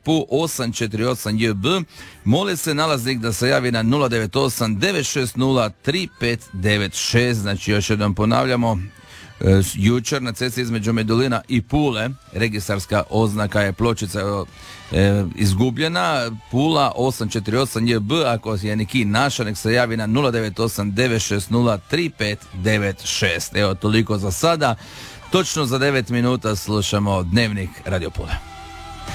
PU 848 JB. Moli se nalaznik da se javi na 098 960 3596. Znači još jednom ponavljamo, jučer na cesti između Medulina i Pule registarska oznaka je pločica izgubljena. Pula 848 JB. Ako je neki naša, nek se javi na 098 960 3596. Evo toliko za sada. Točno za 9 minuta slušamo Dnevnik Radio Pule.